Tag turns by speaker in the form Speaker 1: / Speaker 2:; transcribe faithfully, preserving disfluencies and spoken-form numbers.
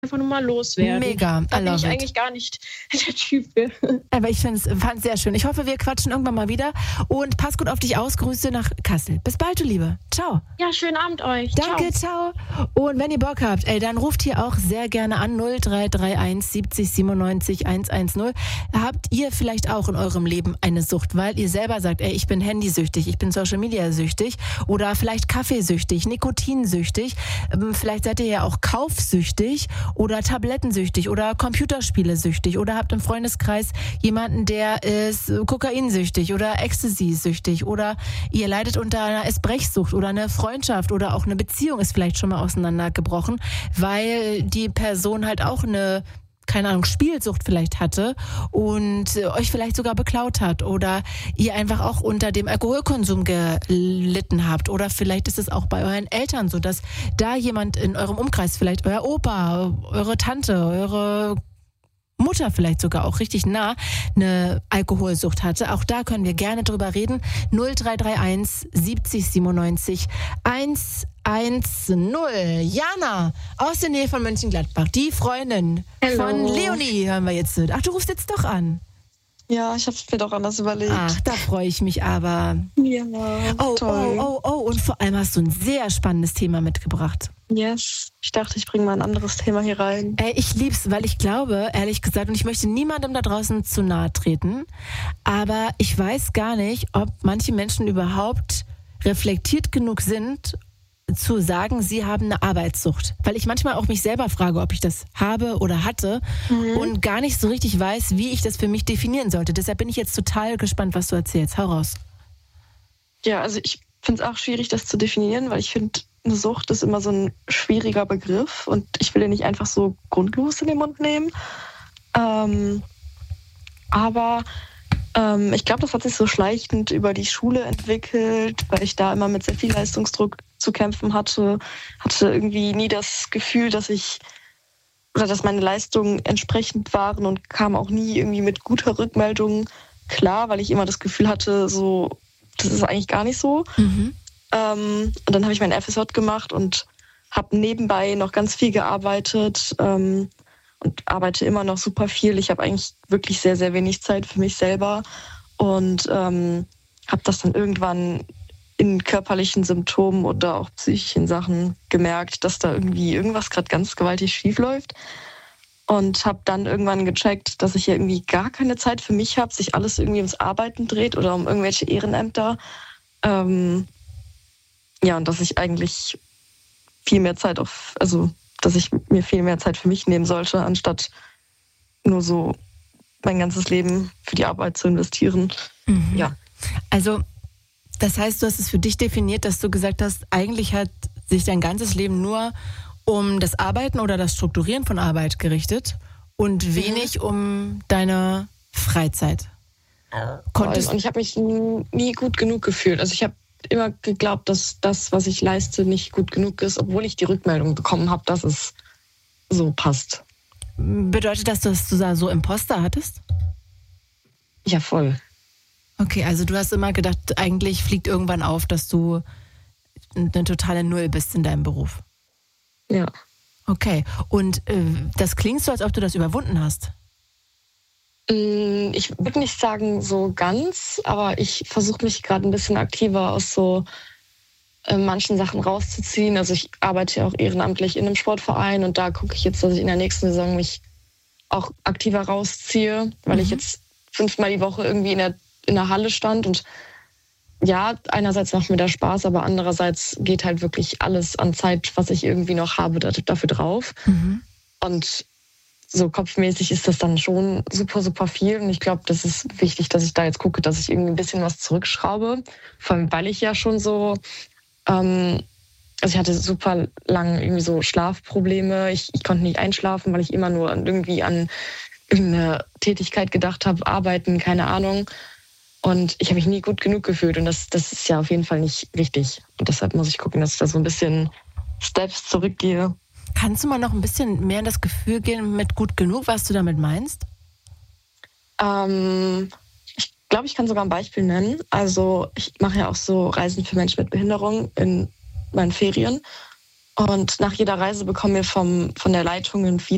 Speaker 1: einfach nur mal loswerden.
Speaker 2: Mega,
Speaker 1: da
Speaker 2: I
Speaker 1: bin ich
Speaker 2: love it.
Speaker 1: eigentlich gar nicht der Typ für.
Speaker 2: Aber ich fand es sehr schön. Ich hoffe, wir quatschen irgendwann mal wieder. Und pass gut auf dich aus. Grüße nach Kassel. Bis bald, du Liebe. Ciao.
Speaker 1: Ja, schönen Abend euch.
Speaker 2: Danke, ciao. ciao. Und wenn ihr Bock habt, ey, dann ruft hier auch sehr gerne an null drei drei eins siebzig siebenundneunzig hundertzehn. Habt ihr vielleicht auch in eurem Leben eine Sucht, weil ihr selber sagt, ey, ich bin handysüchtig, ich bin Social Media süchtig oder vielleicht Kaffeesüchtig, Nikotinsüchtig. Vielleicht seid ihr ja auch kaufsüchtig oder tablettensüchtig oder Computerspielesüchtig oder habt im Freundeskreis jemanden, der ist kokainsüchtig oder Ecstasy-süchtig oder ihr leidet unter einer Essbrechsucht oder eine Freundschaft oder auch eine Beziehung ist vielleicht schon mal auseinandergebrochen, weil die Person halt auch eine, keine Ahnung, Spielsucht vielleicht hatte und euch vielleicht sogar beklaut hat oder ihr einfach auch unter dem Alkoholkonsum gelitten habt oder vielleicht ist es auch bei euren Eltern so, dass da jemand in eurem Umkreis, vielleicht euer Opa, eure Tante, eure Mutter vielleicht sogar auch richtig nah eine Alkoholsucht hatte. Auch da können wir gerne drüber reden. null drei drei eins siebzig siebenundneunzig hundertzehn. Jana aus der Nähe von Mönchengladbach, die Freundin
Speaker 3: Hello.
Speaker 2: von Leonie hören wir jetzt. Ach, du rufst jetzt doch an.
Speaker 3: Ja, ich habe es mir doch anders überlegt.
Speaker 2: Ach, da freue ich mich aber.
Speaker 3: Ja,
Speaker 2: oh,
Speaker 3: toll.
Speaker 2: oh, oh, oh. Und vor allem hast du ein sehr spannendes Thema mitgebracht.
Speaker 3: Yes. Ich dachte, ich bringe mal ein anderes Thema hier rein.
Speaker 2: Ey, ich lieb's, weil ich glaube, ehrlich gesagt, und ich möchte niemandem da draußen zu nahe treten, aber ich weiß gar nicht, ob manche Menschen überhaupt reflektiert genug sind, zu sagen, sie haben eine Arbeitssucht. Weil ich manchmal auch mich selber frage, ob ich das habe oder hatte mhm. und gar nicht so richtig weiß, wie ich das für mich definieren sollte. Deshalb bin ich jetzt total gespannt, was du erzählst. Hau raus.
Speaker 3: Ja, also ich finde es auch schwierig, das zu definieren, weil ich finde, eine Sucht ist immer so ein schwieriger Begriff und ich will den nicht einfach so grundlos in den Mund nehmen. Ähm, aber ähm, ich glaube, das hat sich so schleichend über die Schule entwickelt, weil ich da immer mit sehr viel Leistungsdruck zu kämpfen hatte. Hatte irgendwie nie das Gefühl, dass ich oder dass meine Leistungen entsprechend waren und kam auch nie irgendwie mit guter Rückmeldung klar, weil ich immer das Gefühl hatte, so das ist eigentlich gar nicht so. Mhm. Ähm, und dann habe ich mein F S J gemacht und habe nebenbei noch ganz viel gearbeitet ähm, und arbeite immer noch super viel. Ich habe eigentlich wirklich sehr, sehr wenig Zeit für mich selber und ähm, habe das dann irgendwann in körperlichen Symptomen oder auch psychischen Sachen gemerkt, dass da irgendwie irgendwas gerade ganz gewaltig schief läuft. Und habe dann irgendwann gecheckt, dass ich hier irgendwie gar keine Zeit für mich habe, sich alles irgendwie ums Arbeiten dreht oder um irgendwelche Ehrenämter. Ähm, ja, und dass ich eigentlich viel mehr Zeit auf, also dass ich mir viel mehr Zeit für mich nehmen sollte, anstatt nur so mein ganzes Leben für die Arbeit zu investieren.
Speaker 2: Mhm.
Speaker 3: Ja.
Speaker 2: Also, das heißt, du hast es für dich definiert, dass du gesagt hast, eigentlich hat sich dein ganzes Leben nur um das Arbeiten oder das Strukturieren von Arbeit gerichtet und wenig mhm. um deine Freizeit.
Speaker 3: Konntest und ich habe mich nie gut genug gefühlt. Also ich habe immer geglaubt, dass das, was ich leiste, nicht gut genug ist, obwohl ich die Rückmeldung bekommen habe, dass es so passt.
Speaker 2: Bedeutet das, dass du da so Imposter hattest?
Speaker 3: Ja, voll.
Speaker 2: Okay, also du hast immer gedacht, eigentlich fliegt irgendwann auf, dass du eine totale Null bist in deinem Beruf.
Speaker 3: Ja.
Speaker 2: Okay, und äh, das klingt so, als ob du das überwunden hast.
Speaker 3: Ich würde nicht sagen so ganz, aber ich versuche mich gerade ein bisschen aktiver aus so äh, manchen Sachen rauszuziehen. Also ich arbeite ja auch ehrenamtlich in einem Sportverein und da gucke ich jetzt, dass ich in der nächsten Saison mich auch aktiver rausziehe, weil mhm. ich jetzt fünfmal die Woche irgendwie in der, in der Halle stand und ja, einerseits macht mir das Spaß, aber andererseits geht halt wirklich alles an Zeit, was ich irgendwie noch habe, dafür drauf. Mhm. Und so kopfmäßig ist das dann schon super, super viel. Und ich glaube, das ist wichtig, dass ich da jetzt gucke, dass ich irgendwie ein bisschen was zurückschraube. Vor allem, weil ich ja schon so, ähm, also ich hatte super lange irgendwie so Schlafprobleme. Ich, ich konnte nicht einschlafen, weil ich immer nur irgendwie an irgendeine Tätigkeit gedacht habe, arbeiten, keine Ahnung. Und ich habe mich nie gut genug gefühlt. Und das, das ist ja auf jeden Fall nicht richtig. Und deshalb muss ich gucken, dass ich da so ein bisschen Steps zurückgehe.
Speaker 2: Kannst du mal noch ein bisschen mehr in das Gefühl gehen mit gut genug, was du damit meinst?
Speaker 3: Ähm, ich glaube, ich kann sogar ein Beispiel nennen. Also ich mache ja auch so Reisen für Menschen mit Behinderung in meinen Ferien. Und nach jeder Reise bekommen wir vom, von der Leitung ein Feedback.